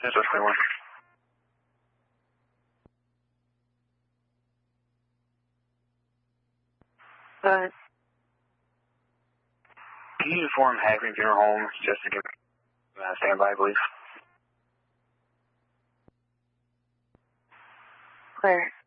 This is 21. Can you inform Hackney Funeral Home just to give standby, please? Where?